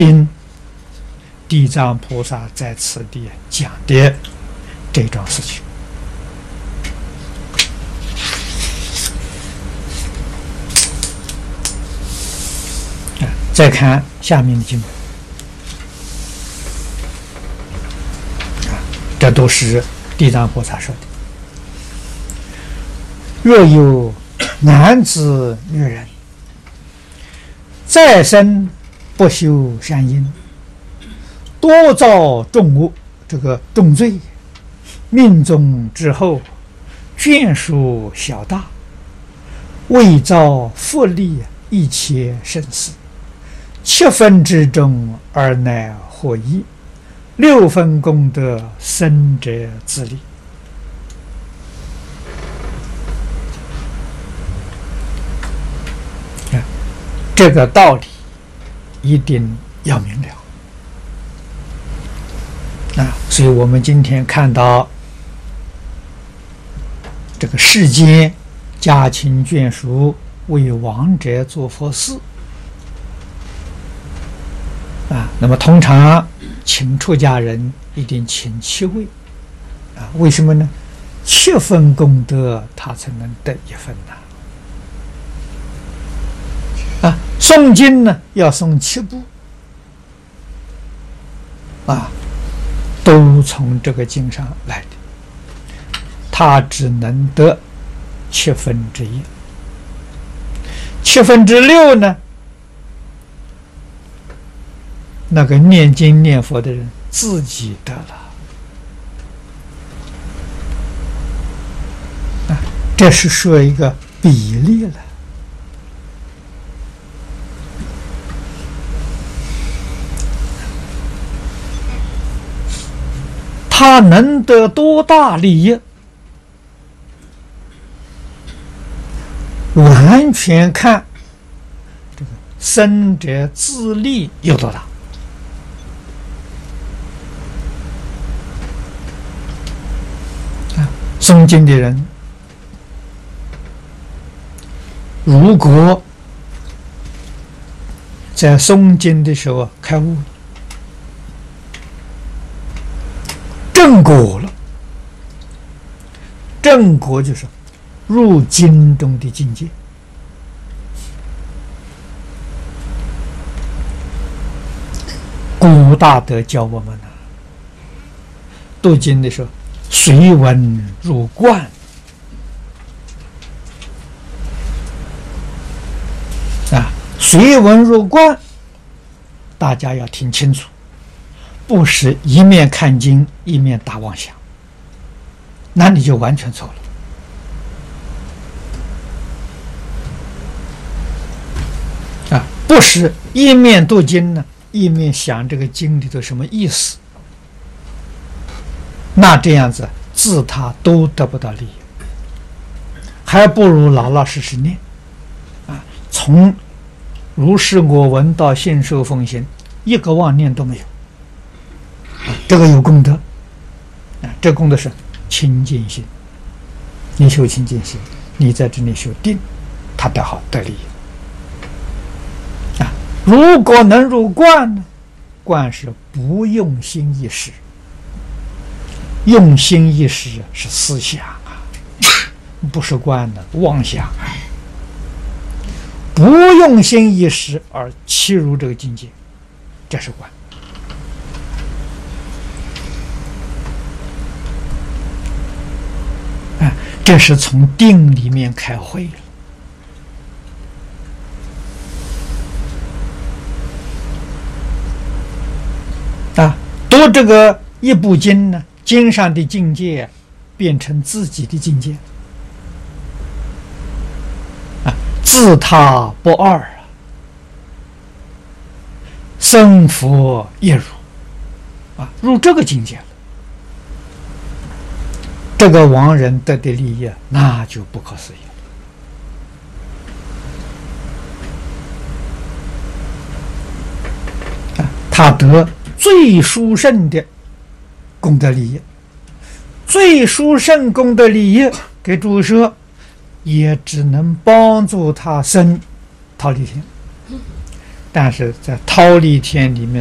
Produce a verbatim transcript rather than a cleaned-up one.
因地藏菩萨在此地讲的这桩事情。再看下面的经文，这都是地藏菩萨说的。若有男子女人再生不修善因，多造重恶，这个重罪，命中之后，眷属小大，为造复利一切生死，七分之中而乃获益，六分功德生者自利。这个道理一定要明了啊！所以我们今天看到这个世间家亲眷属为亡者做佛事啊，那么通常请出家人一定请七位啊，为什么呢？七分功德他才能得一分呐。啊，诵经呢要诵七部，啊，都从这个经上来的，他只能得七分之一，七分之六呢，那个念经念佛的人自己得了，啊，这是说一个比例了。他能得多大利益，完全看这个生者自利有多大。啊，诵经的人，如果在诵经的时候开悟，正果了，正果就是入经中的境界。古大德教我们呢，读经的时候随文入观啊，随文入观，大家要听清楚。不是一面看经一面打妄想，那你就完全错了啊！不是一面读经呢，一面想这个经里头什么意思，那这样子自他都得不到利益，还不如老老实实念啊！从如是我闻到信受奉行，一个妄念都没有。这个有功德啊！这功德是清净心，你修清净心，你在这里修定，他得好得利啊！如果能入观呢？观是不用心一时，用心一时是思想啊，不是观的妄想啊！不用心一时而契入这个境界，这是观。这是从定里面开会了啊！读这个一部经呢，经上的境界变成自己的境界啊，自他不二啊，生佛一如啊，入这个境界了。这个亡人得的利益，那就不可思议了。啊，他得最殊胜的功德利益，最殊胜功德利益，给诸说，也只能帮助他生忉利天。 但是在忉利天里面。